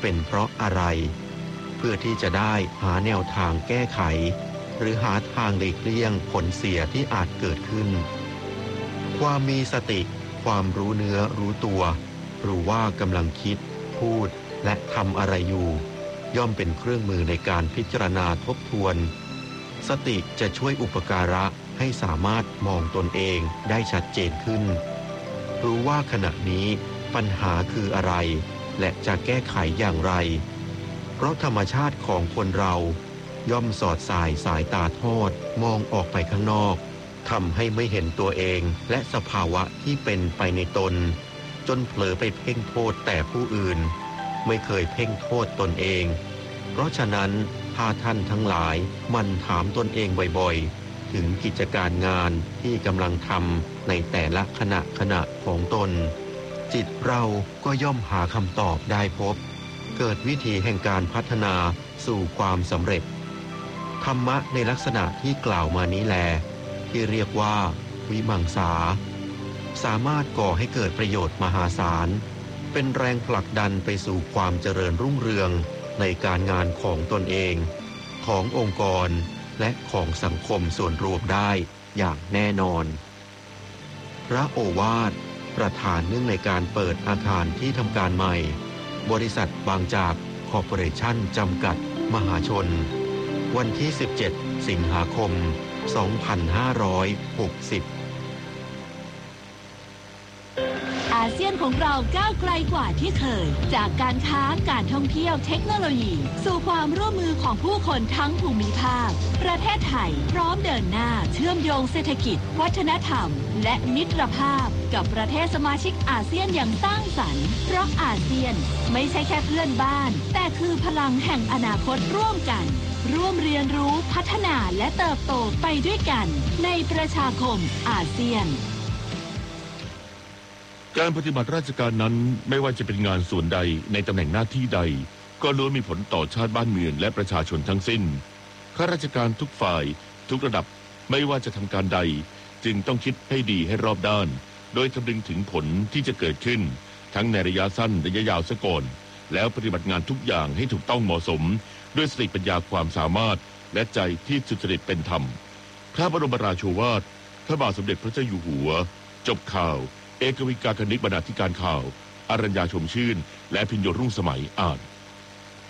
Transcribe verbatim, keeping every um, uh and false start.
เป็นเพราะอะไรเพื่อที่จะได้หาแนวทางแก้ไขหรือหาทางหลีกเลี่ยงผลเสียที่อาจเกิดขึ้นความมีสติความรู้เนื้อรู้ตัวรู้ว่ากำลังคิดพูดและทำอะไรอยู่ย่อมเป็นเครื่องมือในการพิจารณาทบทวนสติจะช่วยอุปการะให้สามารถมองตนเองได้ชัดเจนขึ้นรู้ว่าขณะนี้ปัญหาคืออะไรและจะแก้ไขอย่างไรเพราะธรรมชาติของคนเราย่อมสอดสายสายตาทอดมองออกไปข้างนอกทำให้ไม่เห็นตัวเองและสภาวะที่เป็นไปในตนจนเผลอไปเพ่งโทษแต่ผู้อื่นไม่เคยเพ่งโทษตนเองเพราะฉะนั้นถ้าท่านทั้งหลายมันถามตนเองบ่อยๆถึงกิจการงานที่กำลังทำในแต่ละขณะขณะของตนจิตเราก็ย่อมหาคำตอบได้พบเกิดวิธีแห่งการพัฒนาสู่ความสำเร็จธรรมะในลักษณะที่กล่าวมานี้แลที่เรียกว่าวิมังสาสามารถก่อให้เกิดประโยชน์มหาศาลเป็นแรงผลักดันไปสู่ความเจริญรุ่งเรืองในการงานของตนเองขององค์กรและของสังคมส่วนรวมได้อย่างแน่นอนพระโอวาทประธานเนื่องในการเปิดอาคารที่ทำการใหม่บริษัทบางจากคอร์ปอเรชั่นจำกัดมหาชนวันที่สิบเจ็ดสิงหาคมสองพันห้าร้อยหกสิบอาเซียนของเราก้าวไกลกว่าที่เคยจากการค้าการท่องเที่ยวเทคโนโลยีสู่ความร่วมมือของผู้คนทั้งภูมิภาคประเทศไทยพร้อมเดินหน้าเชื่อมโยงเศรษฐกิจวัฒนธรรมและมิตรภาพกับประเทศสมาชิกอาเซียนอย่างสร้างสรรค์เพราะอาเซียนไม่ใช่แค่เพื่อนบ้านแต่คือพลังแห่งอนาคตร่วมกันร่วมเรียนรู้พัฒนาและเติบโตไปด้วยกันในประชาคมอาเซียนการปฏิบัติราชการนั้นไม่ว่าจะเป็นงานส่วนใดในตำแหน่งหน้าที่ใดก็ล้วนมีผลต่อชาติบ้านเมืองและประชาชนทั้งสิ้นข้าราชการทุกฝ่ายทุกระดับไม่ว่าจะทำการใดจึงต้องคิดให้ดีให้รอบด้านโดยคำนึงถึงผลที่จะเกิดขึ้นทั้งในระยะสั้นระยะยาวซะก่อนแล้วปฏิบัติงานทุกอย่างให้ถูกต้องเหมาะสมด้วยสติปัญญาความสามารถและใจที่สุจริตเป็นธรรมพระบรมราโชวาทพระบาทสมเด็จพระเจ้าอยู่หัวจบข่าวเอกวิกาคณิตบรรณาธิการข่าวอรัญญาชมชื่นและพิญโยรุ่งสมัยอ่าน